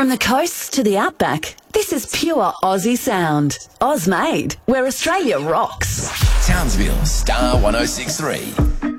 From the coast to the outback, this is pure Aussie sound. Oz made, where Australia rocks. Townsville, Star 106.3.